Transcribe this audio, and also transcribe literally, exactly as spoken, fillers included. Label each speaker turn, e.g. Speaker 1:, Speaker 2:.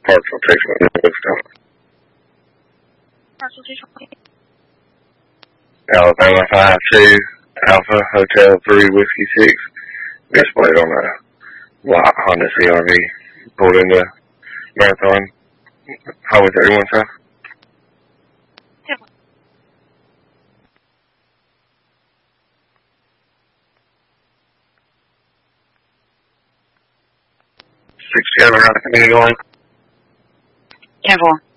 Speaker 1: Partial Texas.
Speaker 2: Partial Texas.
Speaker 1: Alabama five two, Alpha Hotel three Whiskey six. Displayed on a white Honda C R V. Pulled into Marathon. Highway thirty-one South. Six seven around the community line.
Speaker 2: ten four.